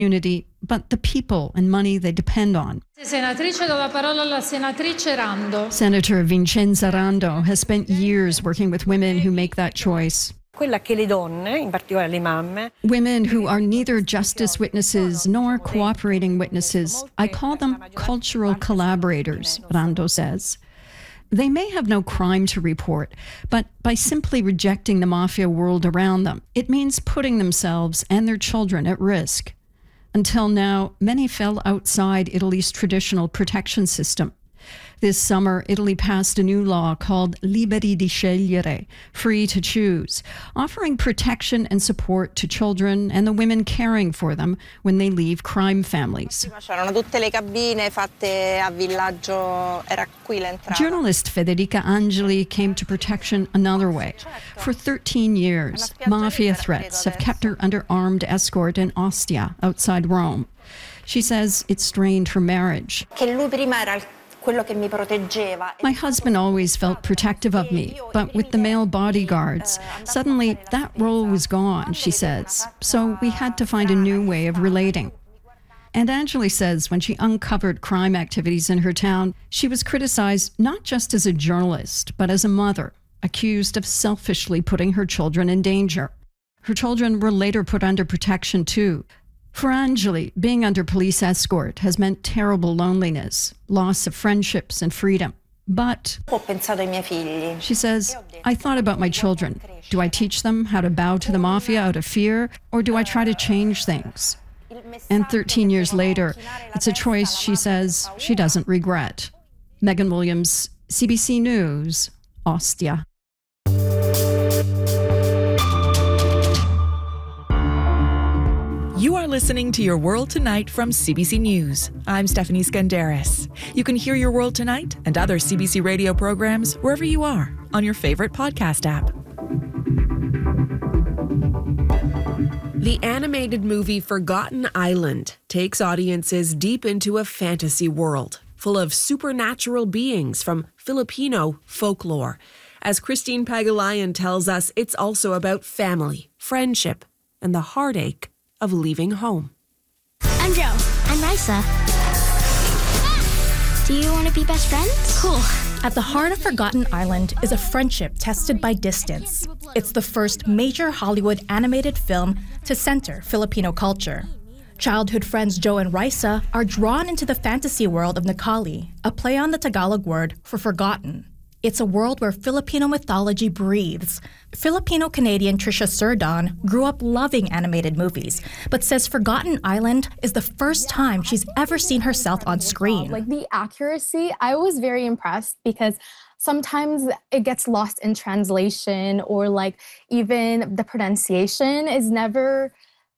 community, but the people and money they depend on. Senatrice, do la parola alla senatrice Rando. Senator Vincenza Rando has spent years working with women who make that choice. Women who are neither justice witnesses nor cooperating witnesses. I call them cultural collaborators, Rando says. They may have no crime to report, but by simply rejecting the mafia world around them, it means putting themselves and their children at risk. Until now, many fell outside Italy's traditional protection system. This summer, Italy passed a new law called Liberi di Scegliere, free to choose, offering protection and support to children and the women caring for them when they leave crime families. Journalist Federica Angeli came to protection another way. For 13 years, mafia threats have kept her under armed escort in Ostia, outside Rome. She says it strained her marriage. My husband always felt protective of me, but with the male bodyguards, suddenly that role was gone, she says. So we had to find a new way of relating. And Angeli says when she uncovered crime activities in her town, she was criticized not just as a journalist, but as a mother, accused of selfishly putting her children in danger. Her children were later put under protection too. For Angeli, being under police escort has meant terrible loneliness, loss of friendships and freedom. But, she says, I thought about my children. Do I teach them how to bow to the mafia out of fear, or do I try to change things? And 13 years later, it's a choice, she says, she doesn't regret. Megan Williams, CBC News, Ostia. You are listening to Your World Tonight from CBC News. I'm Stephanie Skandaris. You can hear Your World Tonight and other CBC radio programs wherever you are on your favorite podcast app. The animated movie Forgotten Island takes audiences deep into a fantasy world full of supernatural beings from Filipino folklore. As Christine Pagulayan tells us, it's also about family, friendship, and the heartache of leaving home. I'm Joe. I'm Risa. Do you want to be best friends? Cool. At the heart of Forgotten Island is a friendship tested by distance. It's the first major Hollywood animated film to center Filipino culture. Childhood friends Joe and Risa are drawn into the fantasy world of Nakali, a play on the Tagalog word for forgotten. It's a world where Filipino mythology breathes. Filipino-Canadian Trisha Surdon grew up loving animated movies, but says Forgotten Island is the first time she's ever seen herself on screen. Like the accuracy, I was very impressed because sometimes it gets lost in translation, or like even the pronunciation is never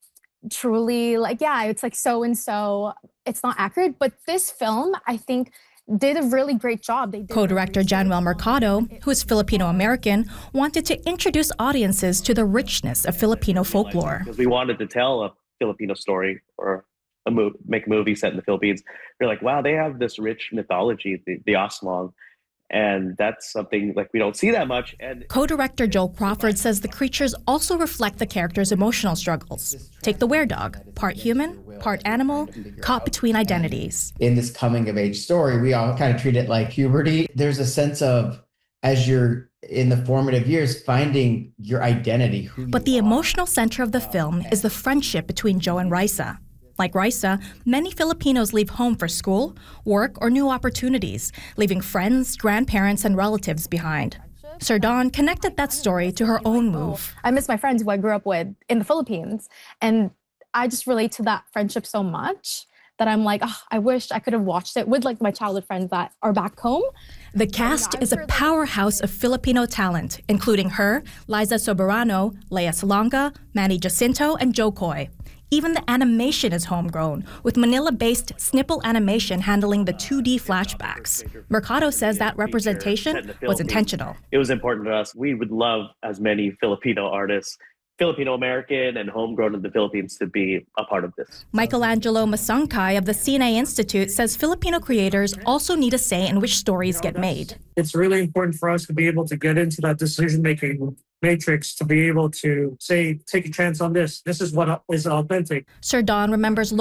truly like, yeah, it's like so and so. It's not accurate, but this film, I think, did a really great job. Co-director Januel Mercado, who is Filipino-American, wanted to introduce audiences to the richness of Filipino folklore. Because we wanted to tell a Filipino story or make a movie set in the Philippines. We're like, wow, they have this rich mythology, the Asmang. And that's something like we don't see that much. And co-director Joel Crawford says the creatures also reflect the characters' emotional struggles. Take the were-dog, part human, part animal, caught between identities. In this coming-of-age story, we all kind of treat it like puberty. There's a sense of, as you're in the formative years, finding your identity. But the emotional center of the film is the friendship between Joe and Risa. Like Risa, many Filipinos leave home for school, work, or new opportunities, leaving friends, grandparents, and relatives behind. Surdon connected that story to her own move. I miss my friends who I grew up with in the Philippines, and I just relate to that friendship so much that I'm like, oh, I wish I could have watched it with like my childhood friends that are back home. The cast is a powerhouse of Filipino talent, including her, Liza Soberano, Lea Salonga, Manny Jacinto, and Joe Coy. Even the animation is homegrown, with Manila-based Snipple Animation handling the 2D flashbacks. Mercado says that representation was intentional. It was important to us. We would love as many Filipino artists, Filipino-American and homegrown in the Philippines, to be a part of this. Michelangelo Masangkay of the CNA Institute says Filipino creators also need a say in which stories get made. It's really important for us to be able to get into that decision-making matrix, to be able to say, take a chance on this. This is what is authentic. Surdon remembers